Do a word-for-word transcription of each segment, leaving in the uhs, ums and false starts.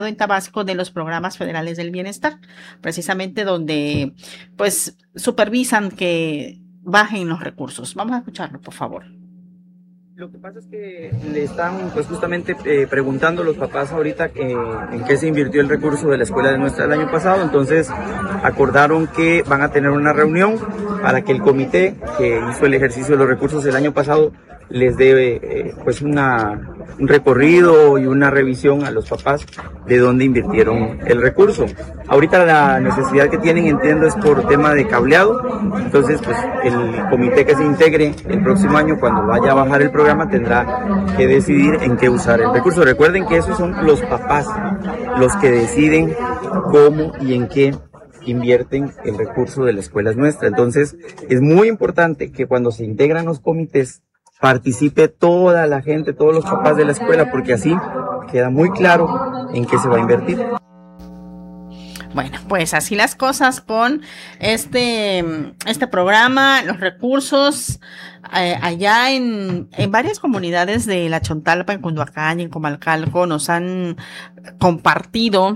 en Tabasco de los programas federales del bienestar, precisamente donde pues supervisan que bajen los recursos. Vamos a escucharlo, por favor. Lo que pasa es que le están pues justamente eh, preguntando los papás ahorita que, en qué se invirtió el recurso de la escuela de nuestra el año pasado, entonces acordaron que van a tener una reunión para que el comité que hizo el ejercicio de los recursos el año pasado les dé eh, pues una, un recorrido y una revisión a los papás de dónde invirtieron el recurso. Ahorita la necesidad que tienen, entiendo, es por tema de cableado, entonces pues el comité que se integre el próximo año, cuando vaya a bajar el programa, tendrá que decidir en qué usar el recurso. Recuerden que esos son los papás los que deciden cómo y en qué invierten el recurso de la escuela nuestra. Entonces es muy importante que cuando se integran los comités participe toda la gente, todos los papás de la escuela, porque así queda muy claro en qué se va a invertir. Bueno, pues así las cosas con este, este programa, los recursos eh, allá en, en varias comunidades de La Chontalpa, en Cunduacán y en Comalcalco nos han compartido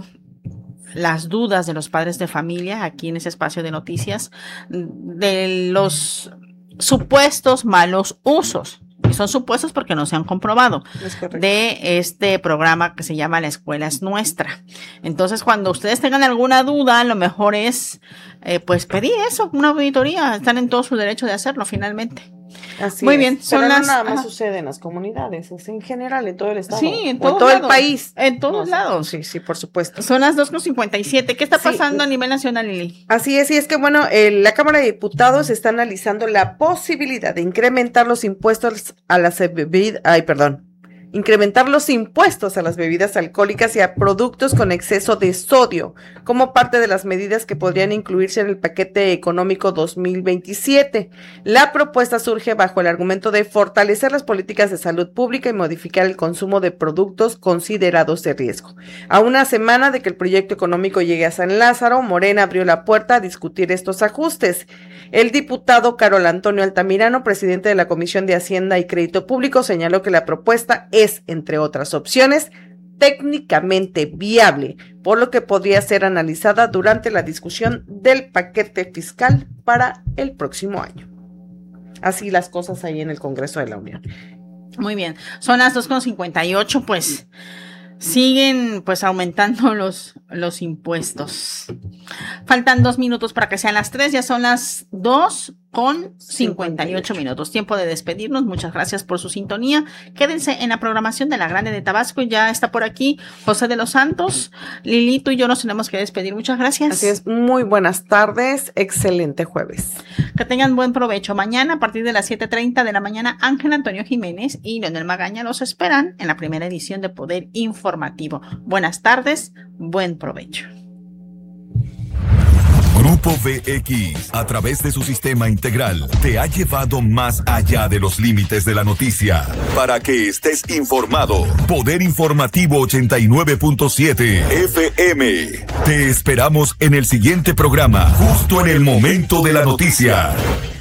las dudas de los padres de familia aquí en ese espacio de noticias de los supuestos malos usos, y son supuestos porque no se han comprobado, de este programa que se llama La Escuela es Nuestra. Entonces, cuando ustedes tengan alguna duda, lo mejor es eh, pues pedir eso, una auditoría. Están en todo su derecho de hacerlo finalmente. Así Muy es. bien, son Pero las, no nada más ajá. sucede en las comunidades, es en general, en todo el estado. Sí, en, en todos todo lados, el país. En todos no, lados. Sí, sí, por supuesto. Son las dos con cincuenta y siete. ¿Qué está pasando sí. a nivel nacional, Lili? Así es, y es que bueno, eh, la Cámara de Diputados está analizando la posibilidad de incrementar los impuestos a las bebidas, ay, perdón, incrementar los impuestos a las bebidas alcohólicas y a productos con exceso de sodio, como parte de las medidas que podrían incluirse en el paquete económico dos mil veintisiete. La propuesta surge bajo el argumento de fortalecer las políticas de salud pública y modificar el consumo de productos considerados de riesgo. A una semana de que el proyecto económico llegue a San Lázaro, Morena abrió la puerta a discutir estos ajustes. El diputado Carol Antonio Altamirano, presidente de la Comisión de Hacienda y Crédito Público, señaló que la propuesta es, entre otras opciones, técnicamente viable, por lo que podría ser analizada durante la discusión del paquete fiscal para el próximo año. Así las cosas ahí en el Congreso de la Unión. Muy bien, son las dos con cincuenta y ocho, pues siguen pues aumentando los, los impuestos. Faltan dos minutos para que sean las tres, ya son las dos con cincuenta y ocho minutos. Tiempo de despedirnos. Muchas gracias por su sintonía. Quédense en la programación de La Grande de Tabasco. Ya está por aquí José de los Santos. Lilito y yo nos tenemos que despedir. Muchas gracias. Así es. Muy buenas tardes. Excelente jueves. Que tengan buen provecho. Mañana a partir de las siete treinta de la mañana, Ángel Antonio Jiménez y Leonel Magaña los esperan en la primera edición de Poder Informativo. Buenas tardes. Buen provecho. Grupo V X, a través de su sistema integral, te ha llevado más allá de los límites de la noticia para que estés informado. Poder Informativo ochenta y nueve punto siete F M. Te esperamos en el siguiente programa, justo en el momento de la noticia.